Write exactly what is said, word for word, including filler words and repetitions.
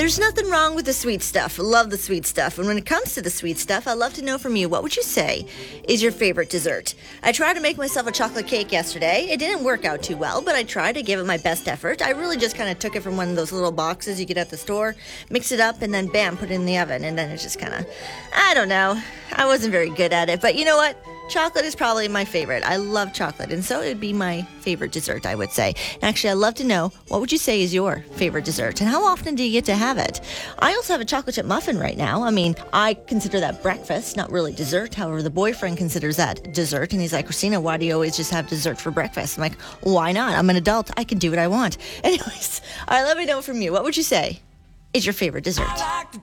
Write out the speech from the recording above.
There's nothing wrong with the sweet stuff. Love the sweet stuff. And when it comes to the sweet stuff, I'd love to know from you, what would you say is your favorite dessert? I tried to make myself a chocolate cake yesterday. It didn't work out too well, but I tried to give it my best effort. I really just kind of took it from one of those little boxes you get at the store, mix it up, and then bam, put it in the oven. And then it's just kind of, I don't know. I wasn't very good at it, but you know what? Chocolate is probably my favorite. I love chocolate, and so it would be my favorite dessert, I would say. Actually, I'd love to know, what would you say is your favorite dessert, and how often do you get to have it? I also have a chocolate chip muffin right now. I mean, I consider that breakfast, not really dessert. However, the boyfriend considers that dessert, and he's like, Christina, why do you always just have dessert for breakfast? I'm like, why not? I'm an adult. I can do what I want. Anyways, all right, let me know from you. What would you say is your favorite dessert?